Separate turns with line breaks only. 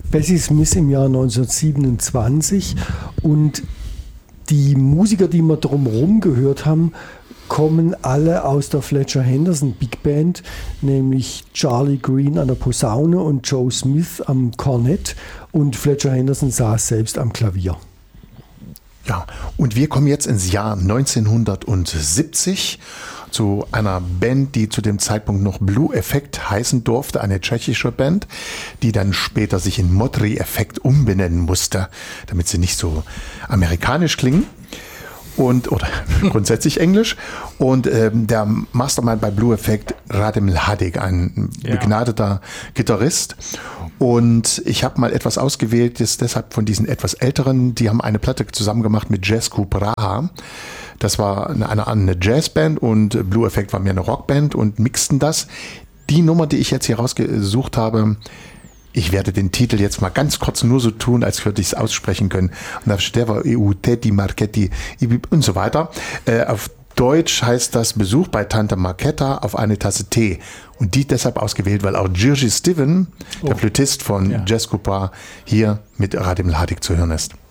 Bessie Smith im Jahr 1927 und die Musiker, die wir drumherum gehört haben, kommen alle aus der Fletcher Henderson Big Band, nämlich Charlie Green an der Posaune und Joe Smith am Kornett und Fletcher Henderson saß selbst am Klavier.
Ja, und wir kommen jetzt ins Jahr 1970 zu einer Band, die zu dem Zeitpunkt noch Blue Effect heißen durfte, eine tschechische Band, die dann später sich in Modrý Effekt umbenennen musste, damit sie nicht so amerikanisch klingen. Oder grundsätzlich Englisch. Und der Mastermind bei Blue Effect, Radim Mladic, ein begnadeter Gitarrist. Und ich habe mal etwas ausgewählt, ist deshalb von diesen etwas älteren, die haben eine Platte zusammen gemacht mit Jesku Praha. Das war eine Jazzband und Blue Effect war mehr eine Rockband und mixten das. Die Nummer, die ich jetzt hier rausgesucht habe, ich werde den Titel jetzt mal ganz kurz nur so tun, als würde ich es aussprechen können. Und da steht EU, Teddy, Marchetti und so weiter. Auf Deutsch heißt das Besuch bei Tante Marketa auf eine Tasse Tee. Und die deshalb ausgewählt, weil auch Jiří Steven, der Flötist von Jazz Cooper, hier mit Radim Mladic zu hören ist.